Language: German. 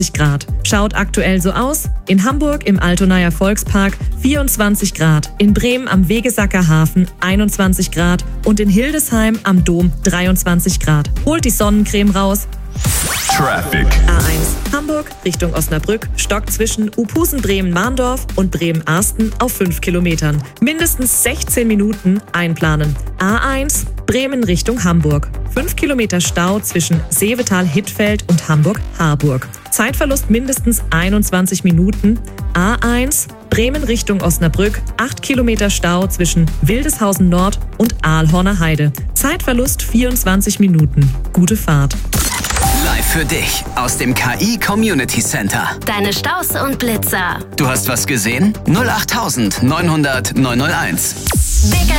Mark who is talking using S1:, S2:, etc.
S1: Grad. Schaut aktuell so aus: in Hamburg im Altonaer Volkspark 24 Grad, in Bremen am Wegesacker Hafen 21 Grad und in Hildesheim am Dom 23 Grad. Holt die Sonnencreme raus.
S2: Traffic.
S1: A1 Hamburg Richtung Osnabrück stockt zwischen Upusen-Bremen-Mahndorf und Bremen-Arsten auf 5 Kilometern. Mindestens 16 Minuten einplanen. A1 Bremen Richtung Hamburg. 5 Kilometer Stau zwischen Seevetal-Hittfeld und Hamburg-Harburg. Zeitverlust mindestens 21 Minuten. A1 Bremen Richtung Osnabrück. 8 Kilometer Stau zwischen Wildeshausen Nord und Aalhorner Heide. Zeitverlust 24 Minuten. Gute Fahrt.
S3: Live für dich aus dem KI Community Center.
S4: Deine Staus und Blitzer.
S3: Du hast was gesehen? 08900 901.
S4: Big